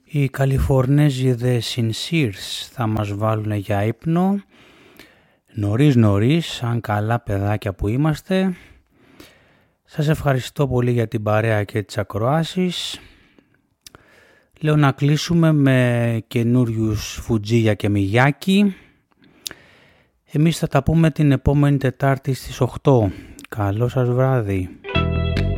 Οι Καλιφορνέζοι The Sincers θα μας βάλουν για ύπνο νωρίς, σαν καλά παιδάκια που είμαστε. Σας ευχαριστώ πολύ για την παρέα και τις ακροάσεις. Λέω να κλείσουμε με καινούριους Φουτζίγια και Μιγιάκη. Εμείς θα τα πούμε την επόμενη Τετάρτη στις 8. Καλό σας βράδυ.